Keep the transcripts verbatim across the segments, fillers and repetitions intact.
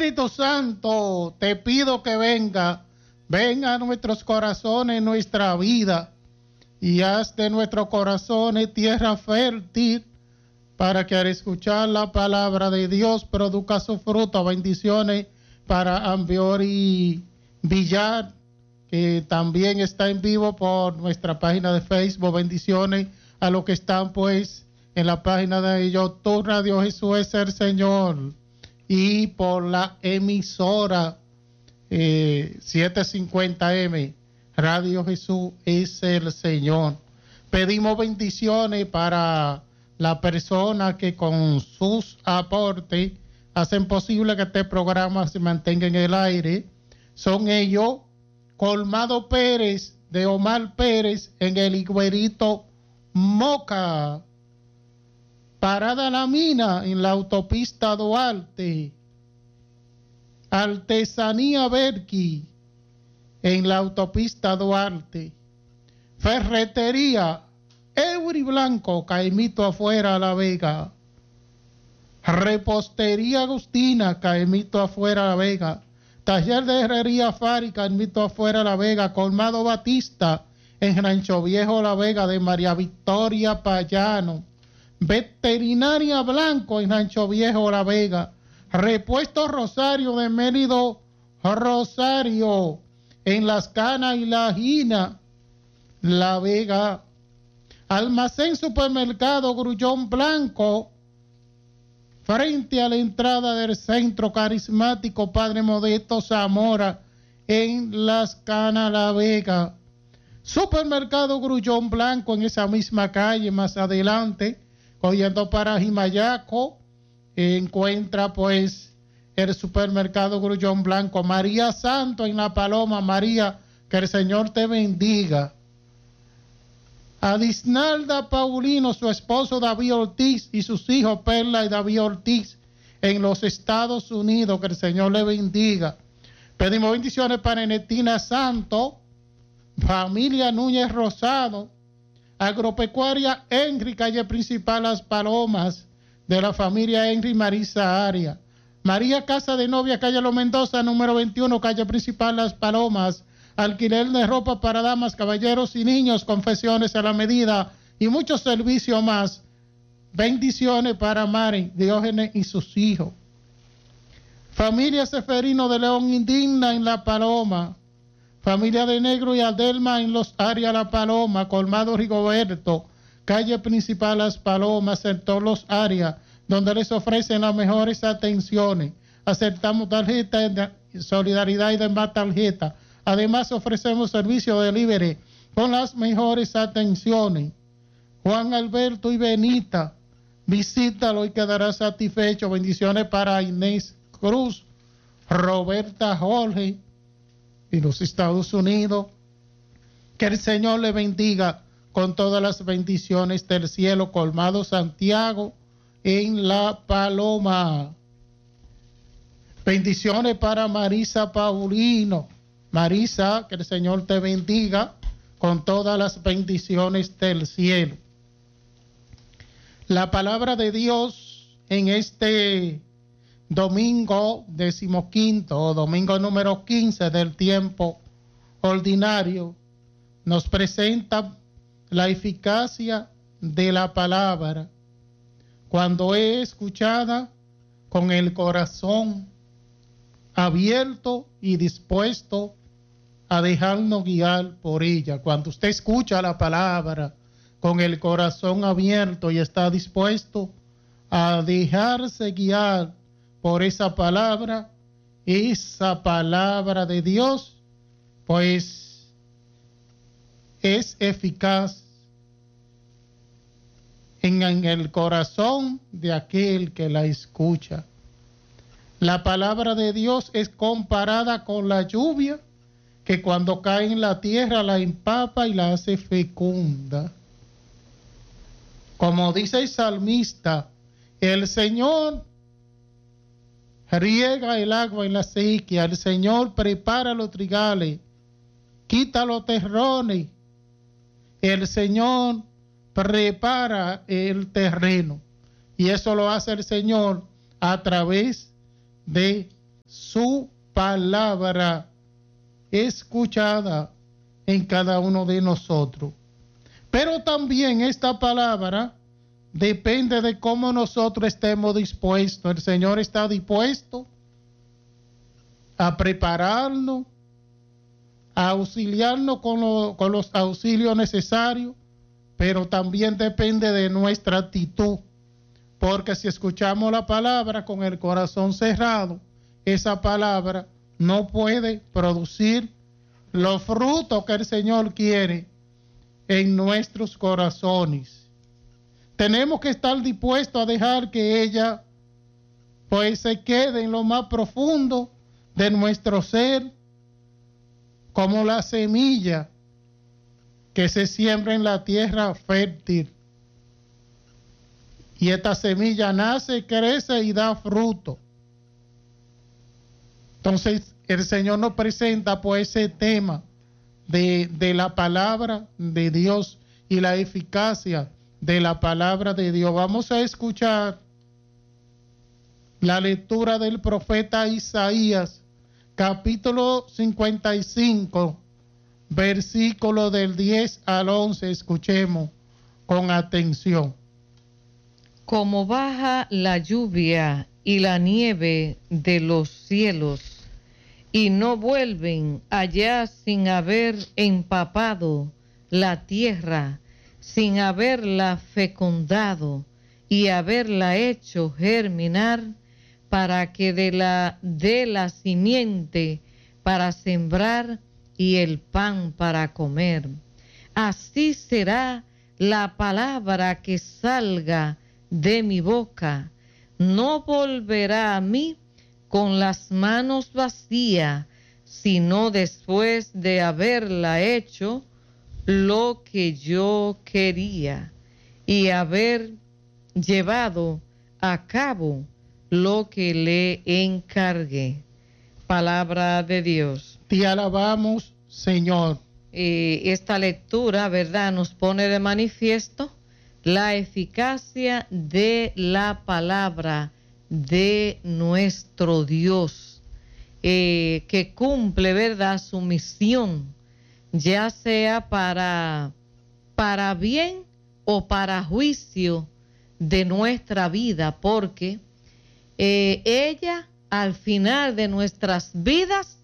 Espíritu Santo, te pido que venga, venga a nuestros corazones, nuestra vida, y haz de nuestros corazones tierra fértil, para que al escuchar la palabra de Dios produzca su fruto. Bendiciones para Ambiori Villar, que también está en vivo por nuestra página de Facebook. Bendiciones a los que están pues en la página de YouTube, Radio Jesús es el Señor, y por la emisora eh, setecientos cincuenta eme, Radio Jesús es el Señor. Pedimos bendiciones para la persona que con sus aportes hacen posible que este programa se mantenga en el aire. Son ellos: Colmado Pérez, de Omar Pérez, en el Higuerito Moca; Parada La Mina, en la autopista Duarte; Artesanía Berqui, en la autopista Duarte; Ferretería Eury Blanco, Caimito afuera La Vega; Repostería Agustina, Caimito afuera La Vega; Taller de Herrería Fari, Caimito afuera La Vega; Colmado Batista, en Rancho Viejo La Vega, de María Victoria Payano; Veterinaria Blanco, en Rancho Viejo La Vega; Repuesto Rosario, de Mérido Rosario, en Las Canas y La Gina La Vega; Almacén Supermercado Grullón Blanco, frente a la entrada del Centro Carismático Padre Modesto Zamora, en Las Canas La Vega; Supermercado Grullón Blanco, en esa misma calle más adelante, cogiendo para Jimayaco, encuentra pues el Supermercado Grullón Blanco. María Santo, en La Paloma. María, que el Señor te bendiga. Adisnalda Paulino, su esposo David Ortiz y sus hijos Perla y David Ortiz, en los Estados Unidos, que el Señor le bendiga. Pedimos bendiciones para Enetina Santo, familia Núñez Rosado, Agropecuaria Henry, calle principal Las Palomas, de la familia Henry Marisa Aria; María Casa de Novia, calle Los Mendoza, número veintiuno, calle principal Las Palomas; alquiler de ropa para damas, caballeros y niños, confecciones a la medida y muchos servicios más. Bendiciones para Mari, Diógenes y sus hijos. Familia Seferino de León Indigna, en La Paloma; familia de Negro y Adelma, en Los Arias La Paloma; Colmado Rigoberto, calle principal Las Palomas, sector Los Arias, donde les ofrecen las mejores atenciones. Aceptamos tarjeta de solidaridad y demás tarjetas. Además, ofrecemos servicio de delivery con las mejores atenciones. Juan Alberto y Benita, visítalo y quedarás satisfecho. Bendiciones para Inés Cruz, Roberta Jorge, y los Estados Unidos. Que el Señor le bendiga con todas las bendiciones del cielo. Colmado Santiago, en La Paloma. Bendiciones para Marisa Paulino. Marisa, que el Señor te bendiga con todas las bendiciones del cielo. La palabra de Dios en este domingo decimoquinto, domingo número quince del tiempo ordinario, nos presenta la eficacia de la palabra cuando es escuchada con el corazón abierto y dispuesto a dejarnos guiar por ella. Cuando usted escucha la palabra con el corazón abierto y está dispuesto a dejarse guiar por esa palabra, esa palabra de Dios, pues es eficaz en, en el corazón de aquel que la escucha. La palabra de Dios es comparada con la lluvia, que cuando cae en la tierra la empapa y la hace fecunda. Como dice el salmista, el Señor riega el agua en la sequía, el Señor prepara los trigales, quita los terrones, el Señor prepara el terreno, y eso lo hace el Señor a través de su palabra escuchada en cada uno de nosotros. Pero también esta palabra depende de cómo nosotros estemos dispuestos. El Señor está dispuesto a prepararnos, a auxiliarnos con, lo, con los auxilios necesarios, pero también depende de nuestra actitud. Porque si escuchamos la palabra con el corazón cerrado, esa palabra no puede producir los frutos que el Señor quiere en nuestros corazones. Tenemos que estar dispuestos a dejar que ella pues se quede en lo más profundo de nuestro ser, como la semilla que se siembra en la tierra fértil. Y esta semilla nace, crece y da fruto. Entonces el Señor nos presenta pues ese tema de, de la palabra de Dios y la eficacia de la palabra de Dios. Vamos a escuchar la lectura del profeta Isaías, capítulo cincuenta y cinco, versículo del diez al once. Escuchemos con atención. Como baja la lluvia y la nieve de los cielos, y no vuelven allá sin haber empapado la tierra, sin haberla fecundado y haberla hecho germinar, para que de la de la simiente para sembrar y el pan para comer. Así será la palabra que salga de mi boca. No volverá a mí con las manos vacías, sino después de haberla hecho lo que yo quería y haber llevado a cabo lo que le encargué. Palabra de Dios. Te alabamos, Señor. Eh, esta lectura, ¿verdad?, nos pone de manifiesto la eficacia de la palabra de nuestro Dios, eh, que cumple, ¿verdad?, su misión, ya sea para, para bien o para juicio de nuestra vida, porque eh, ella al final de nuestras vidas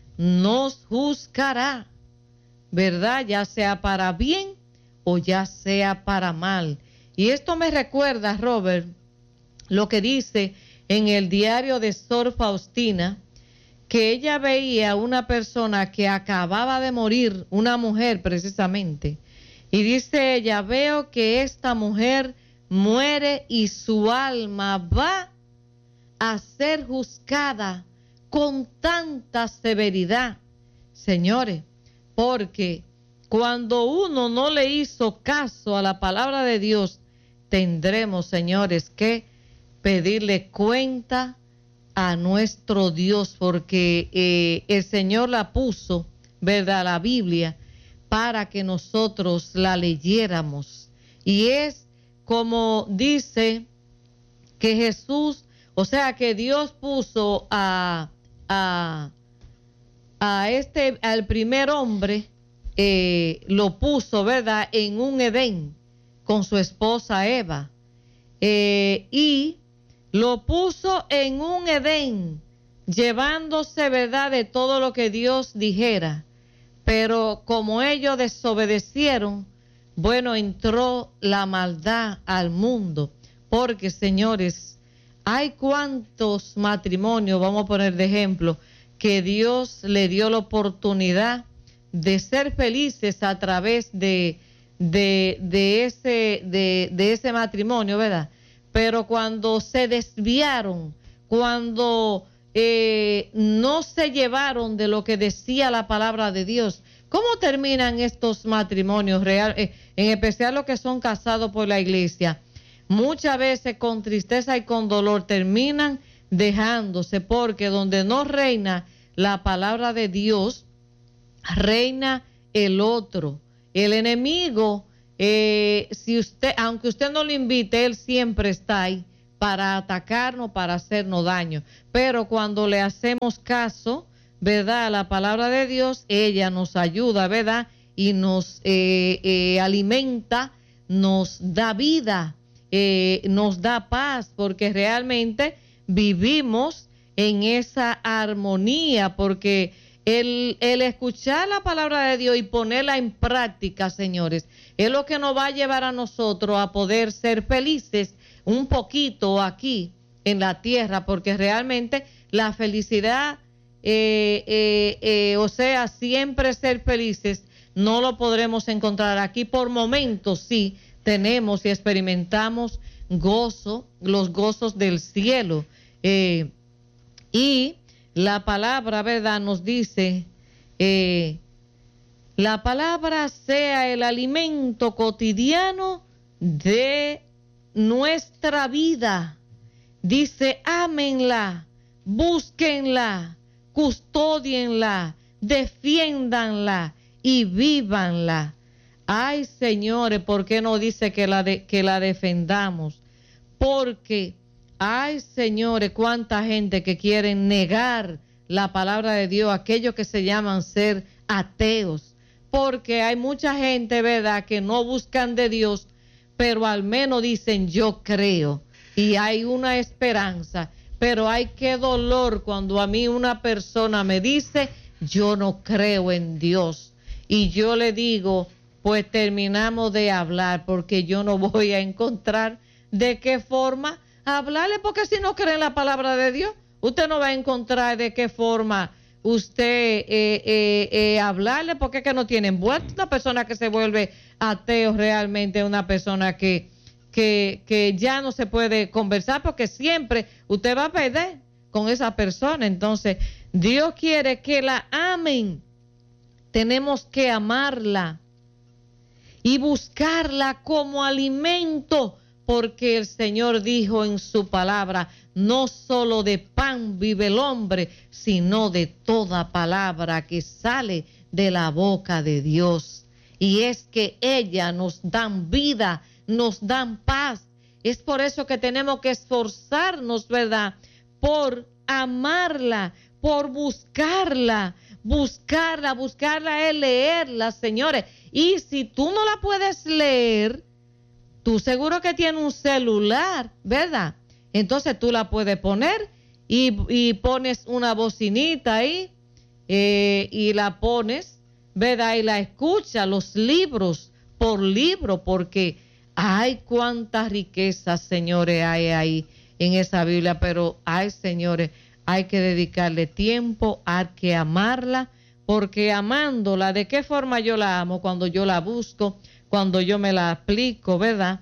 nos juzgará, ¿verdad?, ya sea para bien o ya sea para mal. Y esto me recuerda, Robert, lo que dice en el diario de Sor Faustina, que ella veía una persona que acababa de morir, una mujer precisamente, y dice ella: veo que esta mujer muere y su alma va a ser juzgada con tanta severidad. Señores, porque cuando uno no le hizo caso a la palabra de Dios, tendremos, señores, que pedirle cuenta a nuestro Dios, porque eh, el Señor la puso, ¿verdad?, la Biblia, para que nosotros la leyéramos. Y es como dice que Jesús, o sea, que Dios puso a, a, a este, al primer hombre, eh, lo puso, ¿verdad?, en un Edén con su esposa Eva, eh, y lo puso en un Edén llevándose, ¿verdad?, de todo lo que Dios dijera. Pero como ellos desobedecieron, bueno, entró la maldad al mundo. Porque, señores, hay cuantos matrimonios, vamos a poner de ejemplo, que Dios le dio la oportunidad de ser felices a través de, de, de, ese, de, de ese matrimonio, ¿verdad? Pero cuando se desviaron, cuando eh, no se llevaron de lo que decía la palabra de Dios, ¿cómo terminan estos matrimonios real, eh, en especial los que son casados por la iglesia? Muchas veces con tristeza y con dolor terminan dejándose, porque donde no reina la palabra de Dios, reina el otro. El enemigo, eh, si usted, aunque usted no lo invite, él siempre está ahí para atacarnos, para hacernos daño. Pero cuando le hacemos caso, ¿verdad?, a la palabra de Dios, ella nos ayuda, ¿verdad?, y nos eh, eh, alimenta, nos da vida, eh, nos da paz, porque realmente vivimos en esa armonía, porque el, el escuchar la palabra de Dios y ponerla en práctica, señores, es lo que nos va a llevar a nosotros a poder ser felices un poquito aquí en la tierra, porque realmente la felicidad, eh, eh, eh, o sea, siempre ser felices, no lo podremos encontrar aquí. Por momentos sí tenemos y experimentamos gozo, los gozos del cielo, eh, y la palabra, ¿verdad?, nos dice, eh, la palabra sea el alimento cotidiano de nuestra vida. Dice, ámenla, búsquenla, custódienla, defiéndanla y vívanla. Ay, señores, ¿por qué no dice que la, de, que la defendamos? Porque, ay, señores, cuánta gente que quiere negar la palabra de Dios, aquellos que se llaman ser ateos, porque hay mucha gente, ¿verdad?, que no buscan de Dios, pero al menos dicen yo creo, y hay una esperanza. Pero hay qué dolor cuando a mí una persona me dice yo no creo en Dios, y yo le digo, pues terminamos de hablar, porque yo no voy a encontrar de qué forma hablarle, porque si no cree en la palabra de Dios, usted no va a encontrar de qué forma usted eh, eh, eh, hablarle, porque es que no tiene envuelto. Una persona que se vuelve ateo realmente es una persona que, que, que ya no se puede conversar, porque siempre usted va a perder con esa persona. Entonces, Dios quiere que la amen. Tenemos que amarla y buscarla como alimento, porque el Señor dijo en su palabra, no solo de pan vive el hombre, sino de toda palabra que sale de la boca de Dios. Y es que ella nos dan vida, nos dan paz. Es por eso que tenemos que esforzarnos, ¿verdad?, por amarla, por buscarla, buscarla, buscarla es leerla, señores. Y si tú no la puedes leer, tú seguro que tienes un celular, ¿verdad? Entonces tú la puedes poner y, y pones una bocinita ahí eh, y la pones, ¿verdad? Y la escuchas, los libros por libro, porque hay cuántas riquezas, señores, hay ahí en esa Biblia. Pero hay, señores, hay que dedicarle tiempo, hay que amarla, porque amándola, ¿de qué forma yo la amo? Cuando yo la busco, cuando yo me la aplico, ¿verdad?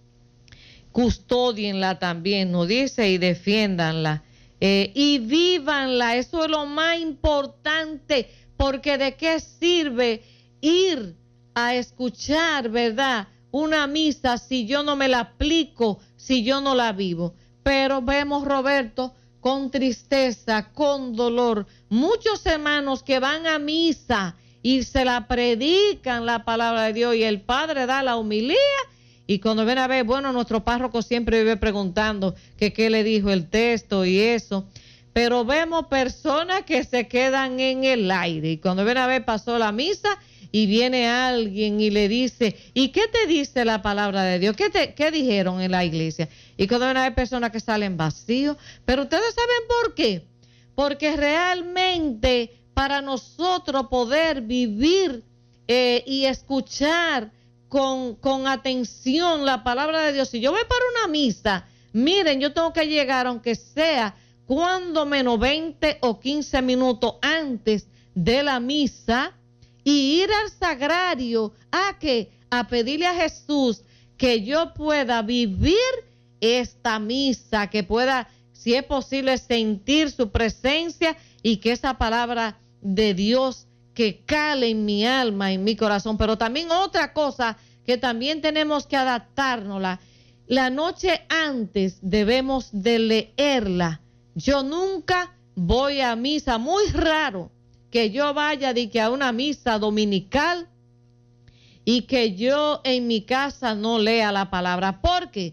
Custódienla también, nos dice, y defiéndanla. Eh, y vívanla, eso es lo más importante, porque ¿de qué sirve ir a escuchar, verdad, una misa si yo no me la aplico, si yo no la vivo? Pero vemos, Roberto, con tristeza, con dolor, muchos hermanos que van a misa y se la predican la palabra de Dios, y el padre da la homilía, y cuando ven a ver, bueno, nuestro párroco siempre vive preguntando que qué le dijo el texto y eso, pero vemos personas que se quedan en el aire, y cuando ven a ver, pasó la misa y viene alguien y le dice, ¿y qué te dice la palabra de Dios? ¿Qué, te, qué dijeron en la iglesia? Y cuando ven a ver, personas que salen vacíos. Pero ustedes saben por qué, porque realmente para nosotros poder vivir eh, y escuchar con, con atención la palabra de Dios, si yo voy para una misa, miren, yo tengo que llegar, aunque sea cuando menos veinte o quince minutos antes de la misa, y ir al sagrario a que a pedirle a Jesús que yo pueda vivir esta misa, que pueda, si es posible, sentir su presencia, y que esa palabra de Dios que cale en mi alma, en mi corazón. Pero también otra cosa que también tenemos que adaptárnosla, la noche antes debemos de leerla. Yo nunca voy a misa, muy raro que yo vaya de que a una misa dominical y que yo en mi casa no lea la palabra. ¿Por qué?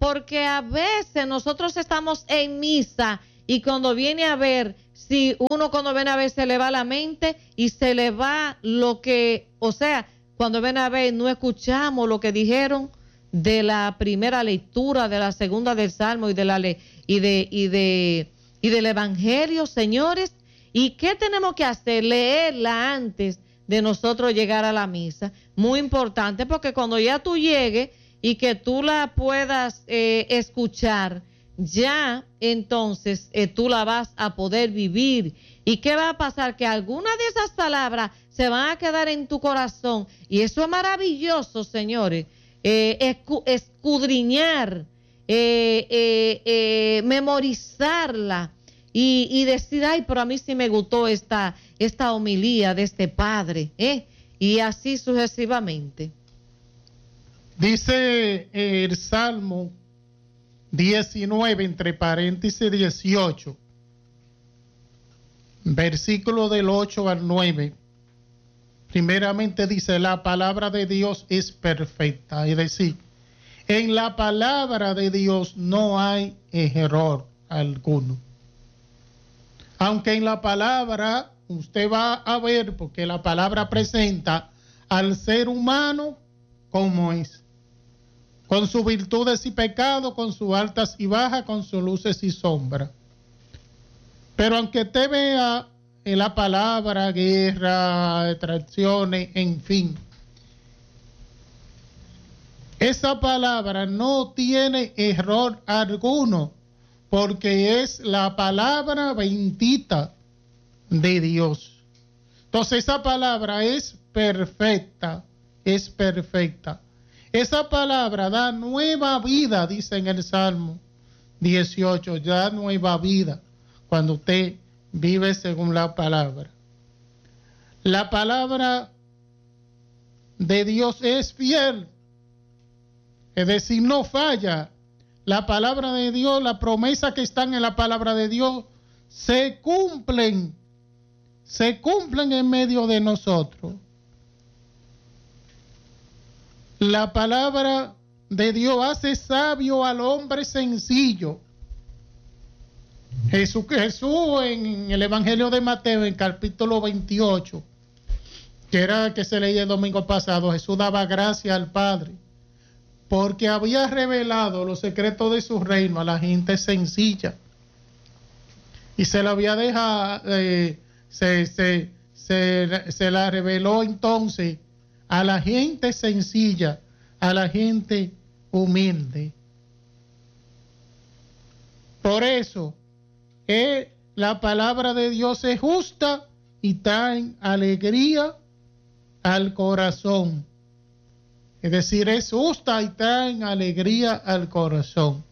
porque a veces nosotros estamos en misa y cuando viene a ver, si uno cuando viene a ver se le va la mente y se le va lo que, o sea, cuando viene a ver no escuchamos lo que dijeron de la primera lectura, de la segunda del Salmo y de la le y de y de y del Evangelio, señores. ¿Y qué tenemos que hacer? Leerla antes de nosotros llegar a la misa. Muy importante, porque cuando ya tú llegues y que tú la puedas eh, escuchar, ya entonces eh, tú la vas a poder vivir. ¿Y qué va a pasar? Que algunas de esas palabras se van a quedar en tu corazón. Y eso es maravilloso, señores. Eh, escu escudriñar, eh, eh, eh, memorizarla y, y decir, ay, pero a mí sí me gustó esta, esta homilía de este padre, ¿eh? Y así sucesivamente. Dice eh, el Salmo diecinueve, entre paréntesis dieciocho, versículo del ocho al nueve. Primeramente dice, la palabra de Dios es perfecta, es decir, en la palabra de Dios no hay error alguno. Aunque en la palabra usted va a ver, porque la palabra presenta al ser humano como es, con sus virtudes y pecados, con sus altas y bajas, con sus luces y sombras. Pero aunque usted vea en la palabra guerra, extracciones, en fin, esa palabra no tiene error alguno, porque es la palabra bendita de Dios. Entonces esa palabra es perfecta, es perfecta. Esa palabra da nueva vida, dice en el Salmo dieciocho, da nueva vida cuando usted vive según la palabra. La palabra de Dios es fiel, es decir, no falla. La palabra de Dios, las promesas que están en la palabra de Dios se cumplen, se cumplen en medio de nosotros. La palabra de Dios hace sabio al hombre sencillo. Jesús, Jesús en el Evangelio de Mateo, en capítulo veintiocho, que era el que se leía el domingo pasado, Jesús daba gracias al Padre, porque había revelado los secretos de su reino a la gente sencilla. Y se la había dejado, eh, se, se, se, se la reveló entonces a la gente sencilla, a la gente humilde. Por eso, eh, la palabra de Dios es justa y trae alegría al corazón. Es decir, es justa y trae alegría al corazón.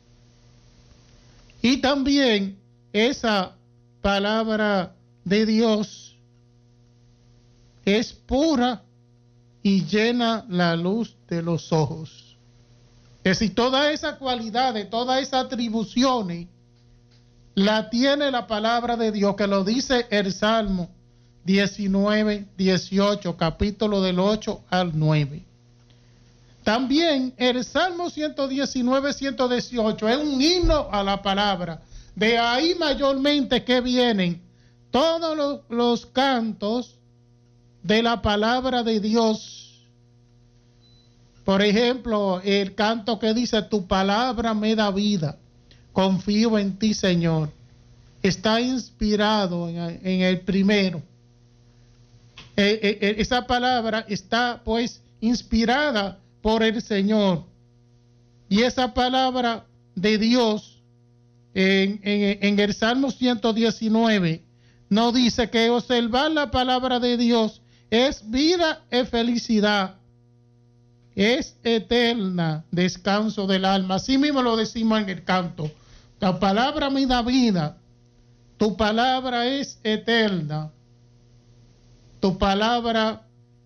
Y también esa palabra de Dios es pura y llena la luz de los ojos. Es decir, toda esa cualidad, todas esas atribuciones la tiene la palabra de Dios, que lo dice el Salmo diecinueve, dieciocho, capítulo del ocho al nueve. También el Salmo ciento diecinueve, ciento dieciocho es un himno a la palabra. De ahí mayormente que vienen todos los, los cantos de la palabra de Dios. Por ejemplo, el canto que dice, tu palabra me da vida, confío en ti, Señor. Está inspirado en, en el primero. Eh, eh, esa palabra está pues inspirada por el Señor. Y esa palabra de Dios en, en, en el Salmo ciento diecinueve nos dice que observar la palabra de Dios es vida y felicidad, es eterna descanso del alma. Así mismo lo decimos en el canto. La palabra me da vida, tu palabra es eterna, tu palabra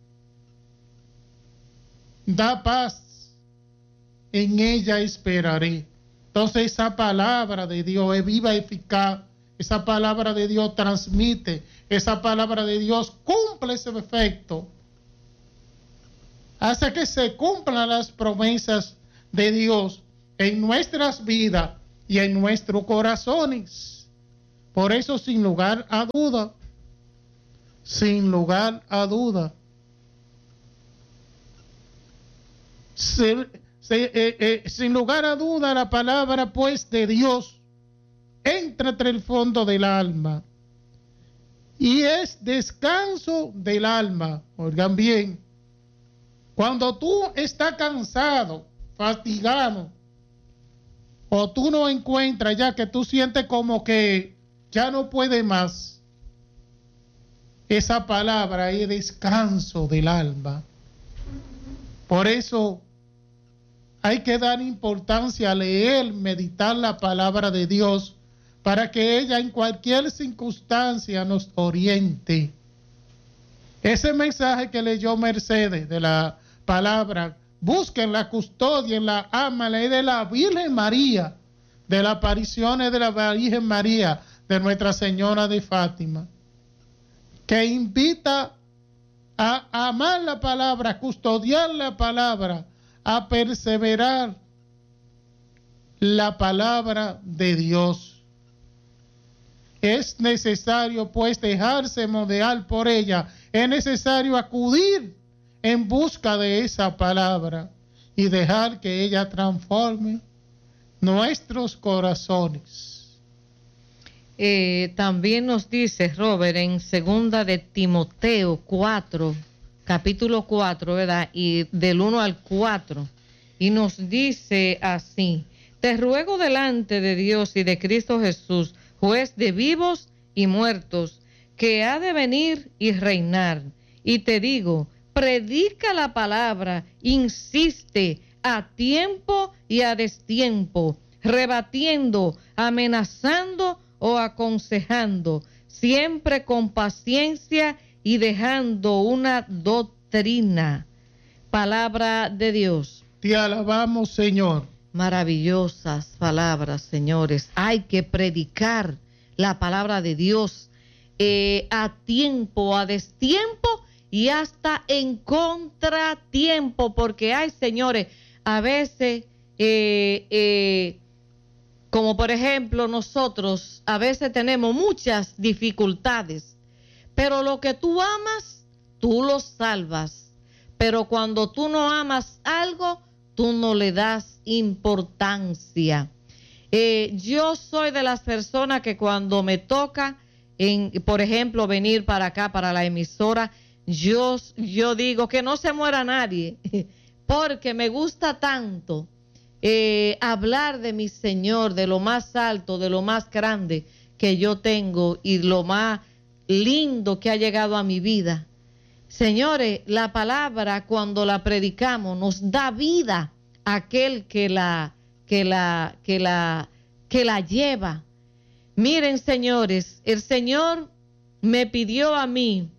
da paz, en ella esperaré. Entonces esa palabra de Dios es viva y eficaz, esa palabra de Dios transmite, esa palabra de Dios cumple ese efecto, hace que se cumplan las promesas de Dios en nuestras vidas y en nuestros corazones. Por eso, sin lugar a duda, sin lugar a duda, se, se, eh, eh, sin lugar a duda, la palabra pues de Dios entra entre el fondo del alma y es descanso del alma. Oigan bien, cuando tú estás cansado, fatigado, o tú no encuentras ya que tú sientes como que ya no puedes más, esa palabra es descanso del alma. Por eso hay que dar importancia a leer, meditar la palabra de Dios, para que ella en cualquier circunstancia nos oriente. Ese mensaje que leyó Mercedes de la palabra, busquen la custodia, la ama, la de la Virgen María, de las apariciones de la Virgen María, de Nuestra Señora de Fátima, que invita a amar la palabra, a custodiar la palabra, a perseverar la palabra de Dios. Es necesario pues dejarse modelar por ella, es necesario acudir en busca de esa palabra y dejar que ella transforme nuestros corazones. Eh, también nos dice Robert en segunda de Timoteo cuatro, capítulo cuatro, ¿verdad? Y del uno al cuatro, y nos dice así: te ruego delante de Dios y de Cristo Jesús, juez de vivos y muertos, que ha de venir y reinar. Y te digo, predica la palabra, insiste a tiempo y a destiempo, rebatiendo, amenazando o aconsejando, siempre con paciencia y dejando una doctrina. Palabra de Dios. Te alabamos, Señor. Maravillosas palabras, señores. Hay que predicar la palabra de Dios eh, a tiempo, a destiempo y hasta en contratiempo, porque hay, señores, a veces, eh, eh, como por ejemplo nosotros, a veces tenemos muchas dificultades, pero lo que tú amas, tú lo salvas. Pero cuando tú no amas algo, tú no le das importancia. Eh, yo soy de las personas que cuando me toca, en, por ejemplo, venir para acá, para la emisora, yo, yo digo que no se muera nadie, porque me gusta tanto eh, hablar de mi Señor, de lo más alto, de lo más grande que yo tengo y lo más lindo que ha llegado a mi vida. Señores, la palabra cuando la predicamos nos da vida a aquel que la, que la, que la, que la lleva. Miren, señores, el Señor me pidió a mí,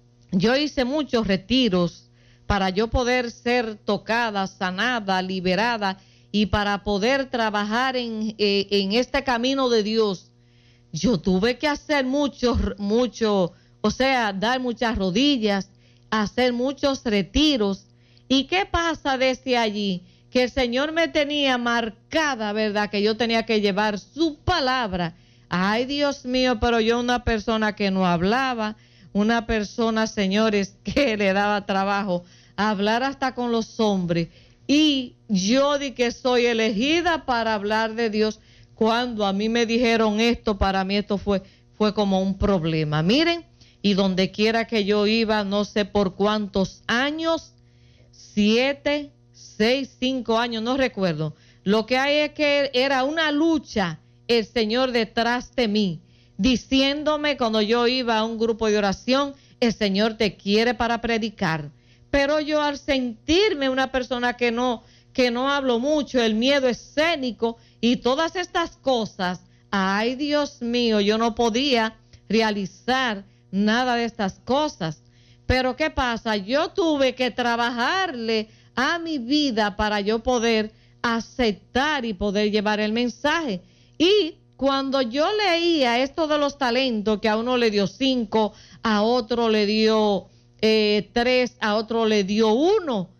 yo hice muchos retiros para yo poder ser tocada, sanada, liberada y para poder trabajar en, eh, en este camino de Dios. Yo tuve que hacer mucho, mucho, o sea, dar muchas rodillas, hacer muchos retiros. ¿Y qué pasa desde allí? Que el Señor me tenía marcada, ¿verdad? Que yo tenía que llevar su palabra. Ay, Dios mío, pero yo una persona que no hablaba, una persona, señores, que le daba trabajo hablar hasta con los hombres. Y yo di que soy elegida para hablar de Dios. Cuando a mí me dijeron esto, para mí esto fue, fue como un problema. Miren, y donde quiera que yo iba, no sé por cuántos años, siete, seis, cinco años, no recuerdo. Lo que hay es que era una lucha, el Señor detrás de mí, diciéndome cuando yo iba a un grupo de oración, el Señor te quiere para predicar. Pero yo al sentirme una persona que no, que no hablo mucho, el miedo escénico y todas estas cosas, ay, Dios mío, yo no podía realizar nada de estas cosas. Pero ¿qué pasa? Yo tuve que trabajarle a mi vida para yo poder aceptar y poder llevar el mensaje. Y cuando yo leía esto de los talentos, que a uno le dio cinco, a otro le dio eh, tres, a otro le dio uno,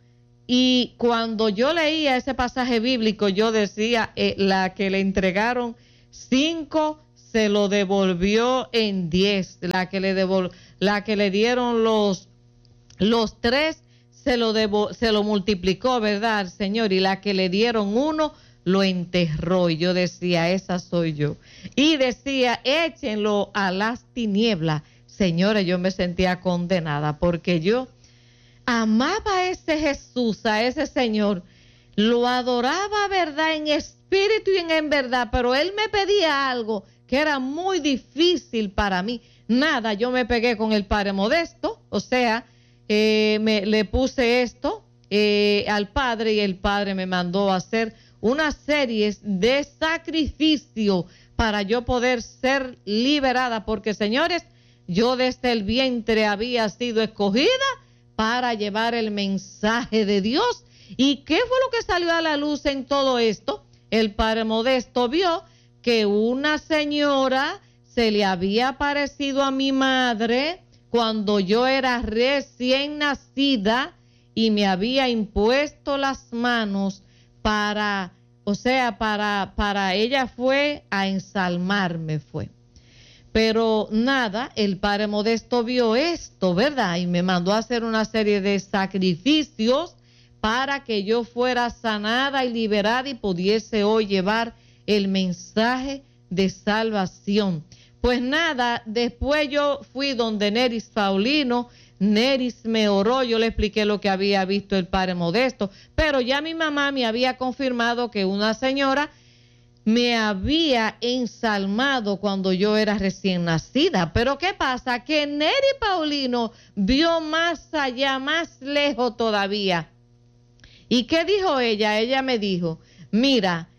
Y cuando yo leía ese pasaje bíblico, yo decía, eh, la que le entregaron cinco se lo devolvió en diez, la que le devol la que le dieron los los tres se lo devo se lo multiplicó, ¿verdad, Señor? Y la que le dieron uno lo enterró. Y yo decía, esa soy yo. Y decía, échenlo a las tinieblas. Señores, yo me sentía condenada porque yo amaba a ese Jesús, a ese Señor, lo adoraba, ¿verdad?, en espíritu y en, en verdad, pero Él me pedía algo que era muy difícil para mí. Nada, yo me pegué con el Padre Modesto, o sea, eh, me, le puse esto eh, al Padre y el Padre me mandó a hacer una serie de sacrificio para yo poder ser liberada, porque, señores, yo desde el vientre había sido escogida para llevar el mensaje de Dios. ¿Y qué fue lo que salió a la luz en todo esto? El Padre Modesto vio que una señora se le había parecido a mi madre cuando yo era recién nacida y me había impuesto las manos para, o sea, para, para ella fue a ensalmarme, fue. Pero nada, el Padre Modesto vio esto, ¿verdad? Y me mandó a hacer una serie de sacrificios para que yo fuera sanada y liberada y pudiese hoy llevar el mensaje de salvación. Pues nada, después yo fui donde Neris Paulino, Neris me oró, yo le expliqué lo que había visto el Padre Modesto, pero ya mi mamá me había confirmado que una señora me había ensalmado cuando yo era recién nacida. Pero ¿qué pasa? Que Neris Paulino vio más allá, más lejos todavía. ¿Y qué dijo ella? Ella me dijo, mira,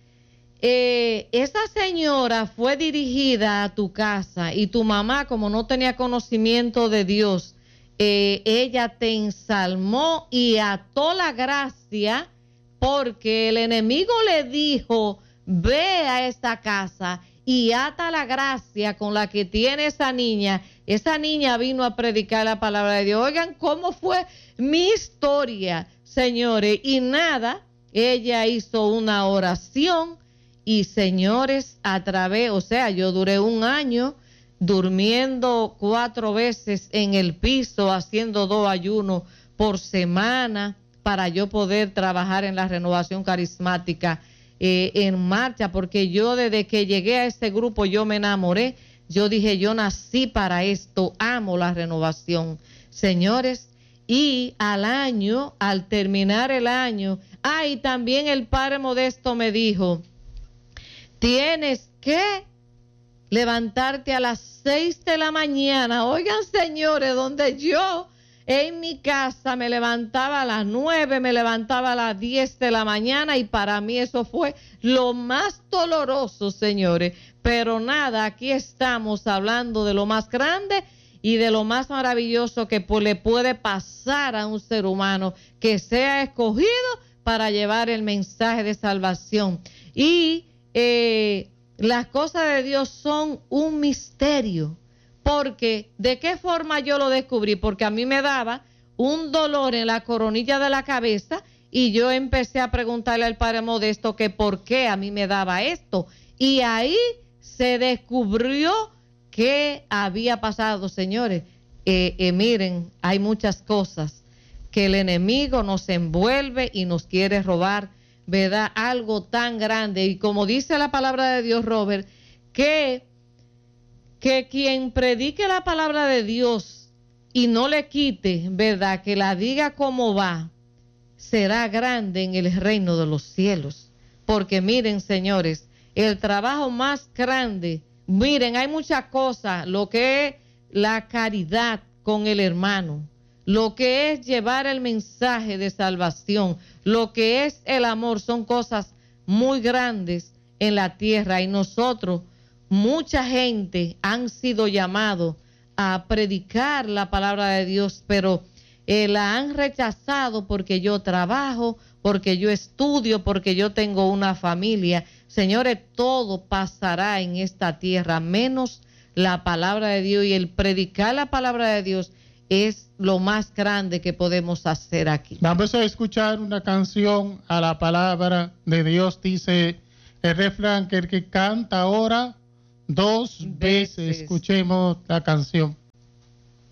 eh, esa señora fue dirigida a tu casa y tu mamá, como no tenía conocimiento de Dios, eh, ella te ensalmó y ató la gracia porque el enemigo le dijo, ve a esta casa y ata la gracia con la que tiene esa niña. Esa niña vino a predicar la palabra de Dios. Oigan cómo fue mi historia, señores. Y nada, ella hizo una oración y, señores, a través, o sea, yo duré un año durmiendo cuatro veces en el piso, haciendo dos ayunos por semana para yo poder trabajar en la renovación carismática eh, en marcha, porque yo desde que llegué a este grupo yo me enamoré. Yo dije, yo nací para esto, amo la renovación, señores. Y al año, al terminar el año, ah, y también el Padre Modesto me dijo, tienes que levantarte a las seis de la mañana. Oigan, señores, donde yo en mi casa me levantaba a las nueve, me levantaba a las diez de la mañana, y para mí eso fue lo más doloroso, señores. Pero nada, aquí estamos hablando de lo más grande y de lo más maravilloso que le puede pasar a un ser humano, que sea escogido para llevar el mensaje de salvación. Y eh, las cosas de Dios son un misterio. Porque, ¿de qué forma yo lo descubrí? Porque a mí me daba un dolor en la coronilla de la cabeza y yo empecé a preguntarle al Padre Modesto que por qué a mí me daba esto. Y ahí se descubrió qué había pasado, señores. Eh, eh, miren, hay muchas cosas que el enemigo nos envuelve y nos quiere robar, ¿verdad? Algo tan grande. Y como dice la palabra de Dios, Robert, que... que quien predique la palabra de Dios y no le quite, ¿verdad?, que la diga como va, será grande en el reino de los cielos. Porque miren, señores, el trabajo más grande, miren, hay muchas cosas, lo que es la caridad con el hermano, lo que es llevar el mensaje de salvación, lo que es el amor, son cosas muy grandes en la tierra. Y nosotros, mucha gente han sido llamados a predicar la palabra de Dios, pero eh, la han rechazado porque yo trabajo, porque yo estudio, porque yo tengo una familia. Señores, todo pasará en esta tierra, menos la palabra de Dios. Y el predicar la palabra de Dios es lo más grande que podemos hacer aquí. Vamos a escuchar una canción a la palabra de Dios. Dice el refrán que el que canta ahora dos veces. Veces. Escuchemos la canción.